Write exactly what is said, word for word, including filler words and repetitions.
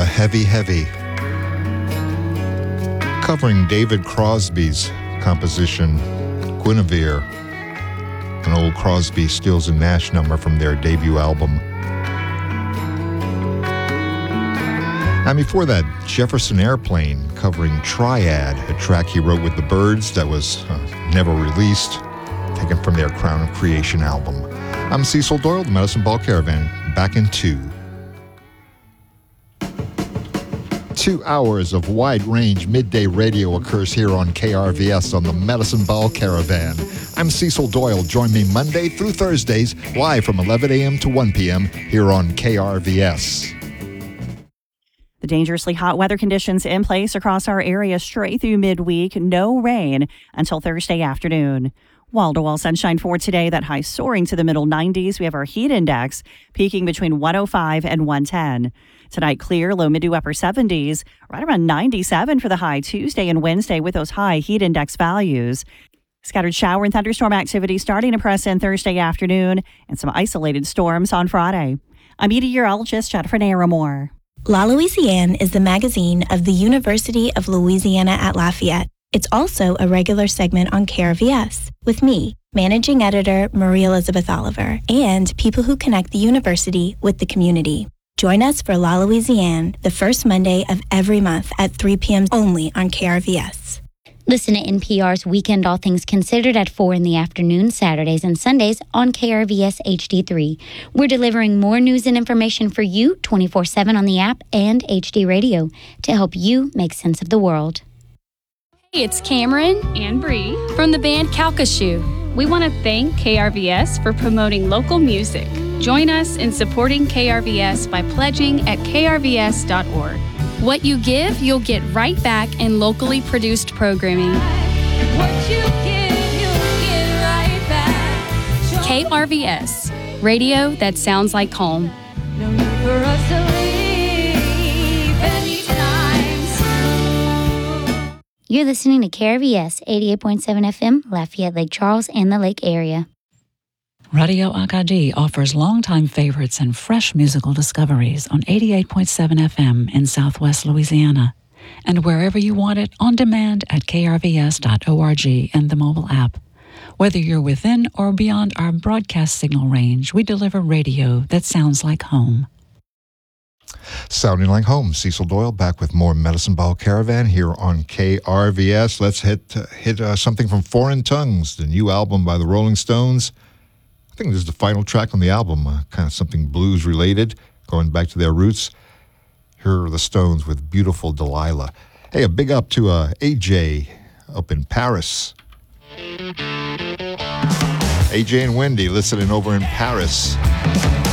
the Heavy Heavy, covering David Crosby's composition, Guinevere, an old Crosby, Stills and Nash number from their debut album. And before that, Jefferson Airplane covering Triad, a track he wrote with the Byrds that was uh, never released, taken from their Crown of Creation album. I'm Cecil Doyle, the Medicine Ball Caravan, back in two. Two hours of wide-range midday radio occurs here on K R V S on the Medicine Ball Caravan. I'm Cecil Doyle. Join me Monday through Thursdays, live from eleven a.m. to one p.m. here on K R V S. The dangerously hot weather conditions in place across our area straight through midweek. No rain until Thursday afternoon. Wall-to-wall sunshine for today, that high soaring to the middle nineties. We have our heat index peaking between one oh five and one ten. Tonight, clear, low mid to upper seventies, right around ninety-seven for the high Tuesday and Wednesday with those high heat index values. Scattered shower and thunderstorm activity starting to press in Thursday afternoon and some isolated storms on Friday. I'm meteorologist Jennifer Naramore. La Louisiane is the magazine of the University of Louisiana at Lafayette. It's also a regular segment on K R V S with me, managing editor Marie Elizabeth Oliver, and people who connect the university with the community. Join us for La Louisiane the first Monday of every month at three p.m. only on K R V S. Listen to N P R's Weekend All Things Considered at four in the afternoon, Saturdays and Sundays on K R V S H D three. We're delivering more news and information for you twenty-four seven on the app and H D Radio to help you make sense of the world. Hey, it's Cameron and Bree from the band Calcasieu. We want to thank K R V S for promoting local music. Join us in supporting K R V S by pledging at k r v s dot org. What you give, you'll get right back in locally produced programming. What you give, you'll get right back. K R V S, radio that sounds like home. No need for us to leave anytime soon. You're listening to K R V S eighty-eight point seven F M, Lafayette, Lake Charles, and the Lake area. Radio Acadie offers longtime favorites and fresh musical discoveries on eighty-eight point seven F M in Southwest Louisiana, and wherever you want it on demand at k r v s dot org and the mobile app. Whether you're within or beyond our broadcast signal range, we deliver radio that sounds like home. Sounding like home, Cecil Doyle back with more Medicine Ball Caravan here on K R V S. Let's hit, uh, hit uh, something from Foreign Tongues, the new album by the Rolling Stones. I think this is the final track on the album, uh, kind of something blues related, going back to their roots. Here are the Stones with Beautiful Delilah. Hey, a big up to uh, A J up in Paris. A J and Wendy listening over in Paris.